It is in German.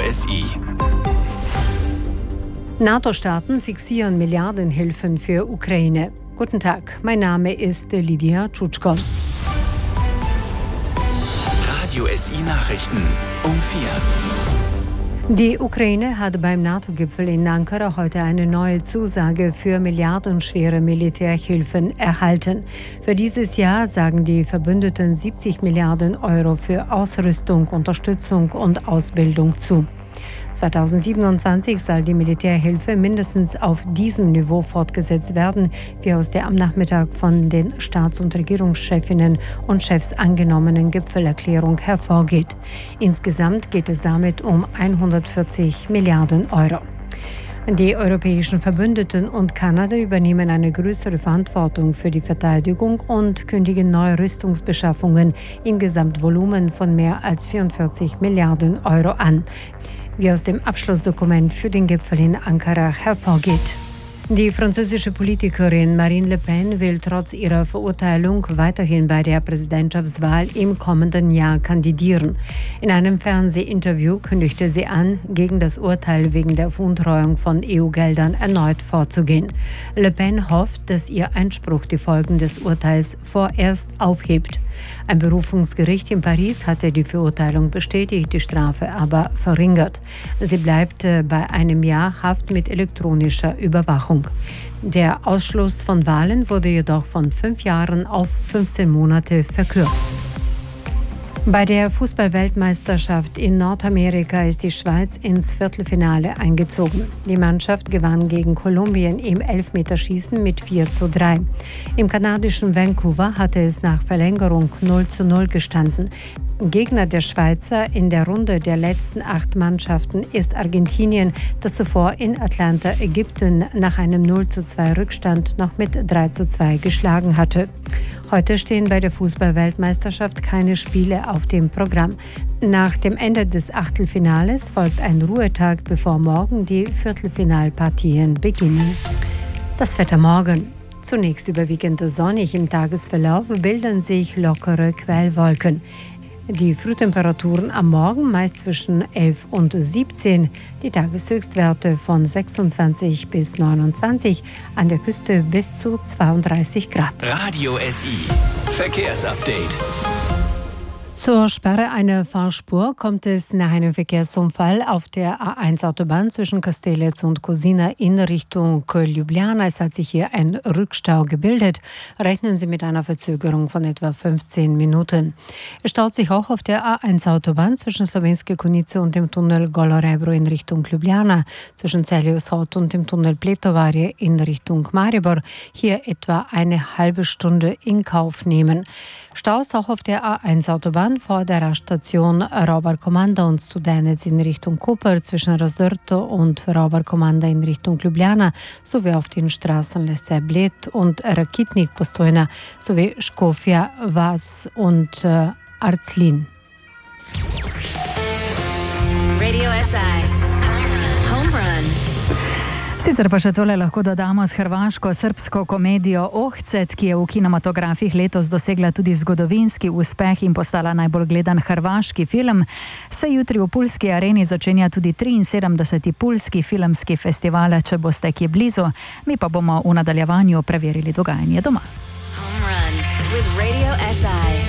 SI. NATO-Staaten fixieren Milliardenhilfen für Ukraine. Guten Tag, mein Name ist Lydia Tschutschko. Radio SI Nachrichten um 4. Die Ukraine hat beim NATO-Gipfel in Ankara heute eine neue Zusage für milliardenschwere Militärhilfen erhalten. Für dieses Jahr sagen die Verbündeten 70 Milliarden Euro für Ausrüstung, Unterstützung und Ausbildung zu. 2027 soll die Militärhilfe mindestens auf diesem Niveau fortgesetzt werden, wie aus der am Nachmittag von den Staats- und Regierungschefinnen und Chefs angenommenen Gipfelerklärung hervorgeht. Insgesamt geht es damit um 140 Milliarden Euro. Die europäischen Verbündeten und Kanada übernehmen eine größere Verantwortung für die Verteidigung und kündigen neue Rüstungsbeschaffungen im Gesamtvolumen von mehr als 44 Milliarden Euro an, wie aus dem Abschlussdokument für den Gipfel in Ankara hervorgeht. Die französische Politikerin Marine Le Pen will trotz ihrer Verurteilung weiterhin bei der Präsidentschaftswahl im kommenden Jahr kandidieren. In einem Fernsehinterview kündigte sie an, gegen das Urteil wegen der Veruntreuung von EU-Geldern erneut vorzugehen. Le Pen hofft, dass ihr Einspruch die Folgen des Urteils vorerst aufhebt. Ein Berufungsgericht in Paris hatte die Verurteilung bestätigt, die Strafe aber verringert. Sie bleibt bei einem Jahr Haft mit elektronischer Überwachung. Der Ausschluss von Wahlen wurde jedoch von 5 Jahren auf 15 Monate verkürzt. Bei der Fußball-Weltmeisterschaft in Nordamerika ist die Schweiz ins Viertelfinale eingezogen. Die Mannschaft gewann gegen Kolumbien im Elfmeterschießen mit 4:3. Im kanadischen Vancouver hatte es nach Verlängerung 0:0 gestanden. Gegner der Schweizer in der Runde der letzten 8 Mannschaften ist Argentinien, das zuvor in Atlanta Ägypten nach einem 0:2 Rückstand noch mit 3:2 geschlagen hatte. Heute stehen bei der Fußball-Weltmeisterschaft keine Spiele auf dem Programm. Nach dem Ende des Achtelfinales folgt ein Ruhetag, bevor morgen die Viertelfinalpartien beginnen. Das Wetter morgen. Zunächst überwiegend sonnig, im Tagesverlauf bilden sich lockere Quellwolken. Die Frühtemperaturen am Morgen meist zwischen 11 und 17, die Tageshöchstwerte von 26 bis 29, an der Küste bis zu 32 Grad. Radio SI Verkehrsupdate. Zur Sperre einer Fahrspur kommt es nach einem Verkehrsunfall auf der A1-Autobahn zwischen Kastelec und Kozina in Richtung Ljubljana. Es hat sich hier ein Rückstau gebildet. Rechnen Sie mit einer Verzögerung von etwa 15 Minuten. Es staut sich auch auf der A1-Autobahn zwischen Slovenske Konjice und dem Tunnel Golo Rebro in Richtung Ljubljana, zwischen Celje-Hot und dem Tunnel Pletovarje in Richtung Maribor. Hier etwa eine halbe Stunde in Kauf nehmen. Staus auch auf der A1-Autobahn vor der Raststation Raubarkomanda und Studenec in Richtung Koper, zwischen Razdrto und Raubarkomanda in Richtung Ljubljana, sowie auf den Straßen Lesce Bled und Rakitnik Postojna, sowie Škofja Vas und Arzlin. Radio SI Home Run. Sicer pa še tole lahko dodamo s hrvaško-srbsko komedijo Ohcet, ki je v kinematografih letos dosegla tudi zgodovinski uspeh in postala najbolj gledan hrvaški film. Se jutri v Pulski areni začenja tudi 73. Pulski filmski festival, če boste kje blizu. Mi pa bomo v nadaljevanju preverili dogajanje doma. Home Run with Radio SI.